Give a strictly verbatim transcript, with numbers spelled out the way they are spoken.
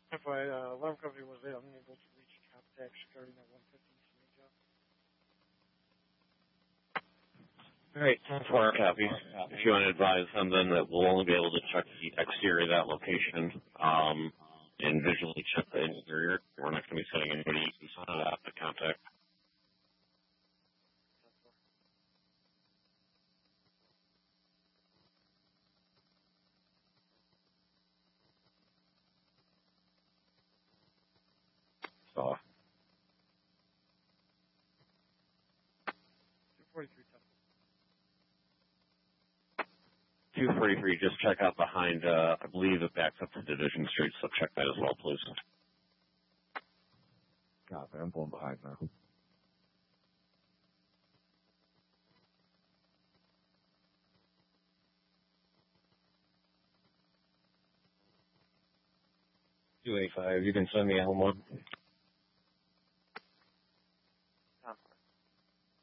If I, uh, alarm company was unable to reach contact regarding that one fifty East job. All right, ten four copy. If you want to advise them, then that we'll only be able to check the exterior of that location um, and visually check the interior. We're not going to be sending anybody uh, to contact. So. two forty-three two forty-three, just check out behind, uh, I believe it backs up to Division Street, so check that as well, please. Copy, I'm pulling behind now. two eighty-five, you can send me a home one.